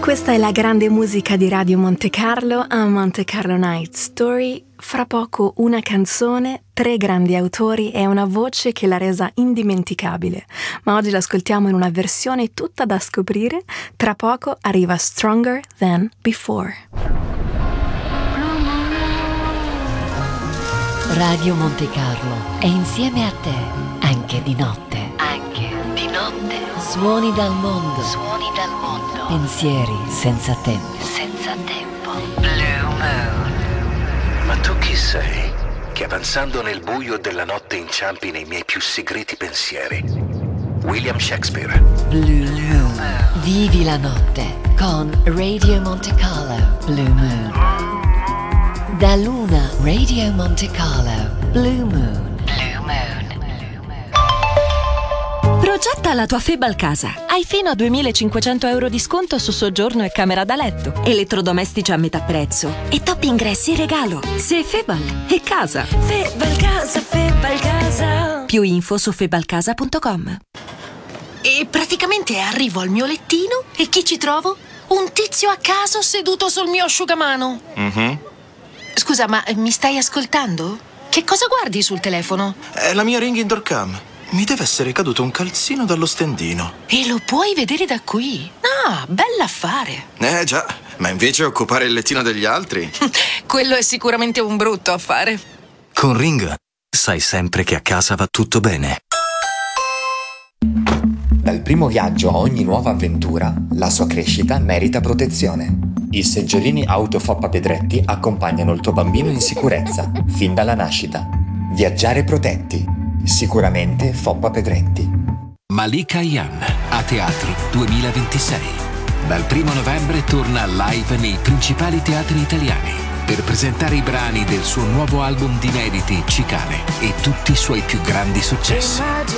Questa è la grande musica di Radio Monte Carlo a Monte Carlo Night Story. Fra poco una canzone, 3 grandi autori e una voce che l'ha resa indimenticabile. Ma oggi l'ascoltiamo in una versione tutta da scoprire. Tra poco arriva Stronger Than Before. Radio Monte Carlo è insieme a te, anche di notte. Anche di notte. Suoni dal mondo. Suoni dal mondo. Pensieri senza tempo. Senza tempo. Blue Moon. Ma tu chi sei? Che avanzando nel buio della notte inciampi nei miei più segreti pensieri. William Shakespeare. Blue Moon. Vivi la notte con Radio Monte Carlo. Blue Moon. Da Luna, Radio Monte Carlo. Blue Moon. Blue Moon. Progetta la tua Febal casa. Hai fino a 2.500 euro di sconto su soggiorno e camera da letto. Elettrodomestici a metà prezzo. E top ingressi in regalo. Se Febal è casa. Febal casa, Febal casa. Più info su febalcasa.com. E praticamente arrivo al mio lettino e chi ci trovo? Un tizio a caso seduto sul mio asciugamano. Scusa, ma mi stai ascoltando? Che cosa guardi sul telefono? È la mia Ring Indoor Cam. Mi deve essere caduto un calzino dallo stendino. E lo puoi vedere da qui? Ah, bell'affare. Già, ma invece occupare il lettino degli altri? Quello è sicuramente un brutto affare. Con Ring sai sempre che a casa va tutto bene. Dal primo viaggio a ogni nuova avventura, la sua crescita merita protezione. I seggiolini Auto Foppa Pedretti accompagnano il tuo bambino in sicurezza, fin dalla nascita. Viaggiare protetti. Sicuramente Foppa Pedretti. Malika Ayane a Teatri 2026. Dal 1 novembre torna live nei principali teatri italiani per presentare i brani del suo nuovo album di inediti Cicane e tutti i suoi più grandi successi.